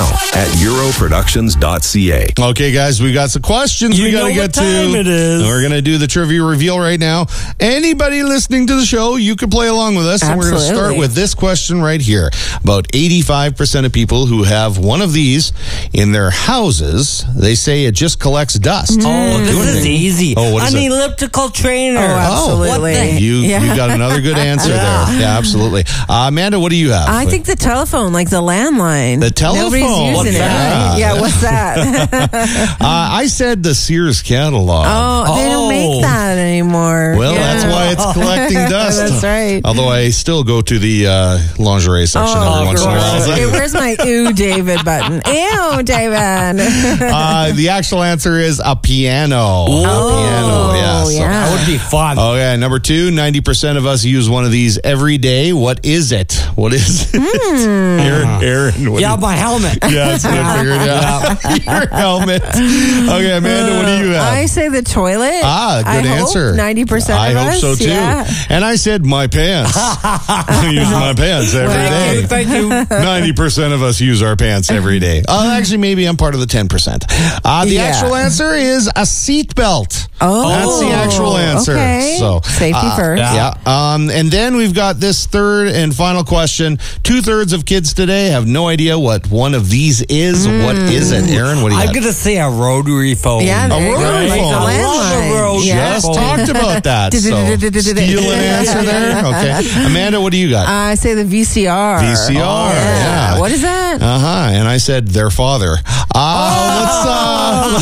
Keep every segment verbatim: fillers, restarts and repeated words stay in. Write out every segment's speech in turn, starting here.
now at euro productions dot c a. Okay, guys, we got some questions You we got know to get what time to. it is. We're going to do the trivia reveal right now. Anybody listening to the show, you can play along with us. And we're going to start Absolutely. with this question right here. About eighty-five percent of people who have one of these in their houses, they say it just collects dust. Oh, this Doing is it. easy. Oh, what is An it? elliptical trainer. Oh, absolutely. What the You, Yeah. you got another good answer there. Yeah, absolutely. Uh, Amanda, what do you have? I think the telephone, like the landline. The telephone. Nobody's What's using it, that? right? Yeah, what's that? uh, I said the Sears catalog. oh, they don't Oh. make that anymore. Well, Yeah. that's why it's collecting dust. That's right. Although I still go to the uh, lingerie section Oh, every once in a while. gross. Hey, where's my ew, David button? Ew, David. Uh, the actual answer is a piano. Oh, a piano, yeah. So- yeah. That would be fun. Okay, number two, ninety percent of us use one of these every day. What is it? What is it? Hmm. Aaron, Aaron. What yeah, do my helmet. you- yeah, that's what I figured. Yeah. Your helmet. Okay, Amanda, what do you have? I say the toilet. Ah, good I answer. Hope ninety percent I of hope us. so too. Yeah. And I said my pants. I use my pants every Thank you, day. thank you. ninety percent of us use our pants every day. Uh, actually, maybe I'm part of the ten percent. Uh, the Yeah. actual answer is a seatbelt. Oh, That's the actual answer. Okay. So Safety uh, first. Yeah. Um, and then we've got this third and final question. Two thirds of kids today have no idea what one of these is. What is it, Aaron? What do you I'm got? going to say a rotary phone. Yeah, there you go. rotary Like the phone. I love the landline. rotary Yeah. Just phone. talked about that. So steal an answer there. Okay. Amanda, what do you got? I say the V C R. V C R, yeah. What is that? Uh huh. And I said their father. Uh, Oh,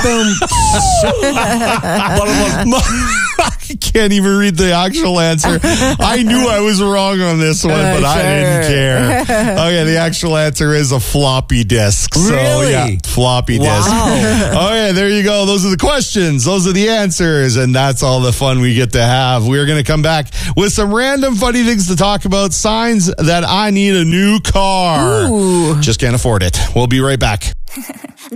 let's. Uh, I can't even read the actual answer. I knew I was wrong on this one, Uh, but I didn't sure. care. Okay, the actual answer is a floppy disk. So Really? yeah, floppy disk. Wow. Okay, there you go. Those are the questions. Those are the answers. And that's all the fun we get to have. We're going to come back with some random funny things to talk about. Signs that I need a new car. Ooh. Just can't afford it. We'll be right back.